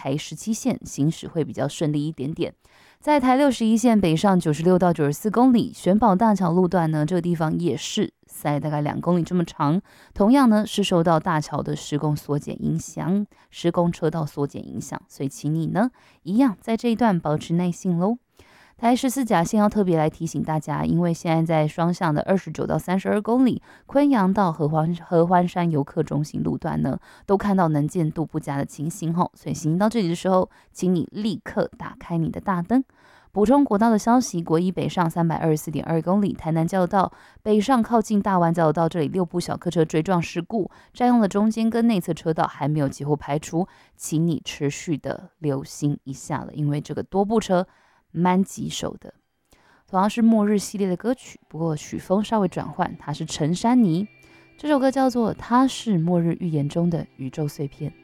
台17线行驶会比较顺利一点点。在台61线北上96到94公里，玄宝大桥路段呢，这个地方也是塞大概2公里这么长，同样呢是受到大桥的施工缩减影响，施工车道缩减影响，所以请你呢一样在这一段保持耐性喽。台14甲线要特别来提醒大家，因为现在在双向的29到32公里，昆阳到合欢山游客中心路段呢，都看到能见度不佳的情形吼，所以行到这里的时候，请你立刻打开你的大灯。补充国道的消息，国一北上324.2公里，台南交流道北上靠近大湾交流道这里6部小客车追撞事故，占用了中间跟内侧车道，还没有几乎排除，请你持续的留心一下了，因为这个多部车蛮棘手的。同样是末日系列的歌曲，不过曲风稍微转换，它是陈珊妮，这首歌叫做《它是末日预言中的宇宙碎片》。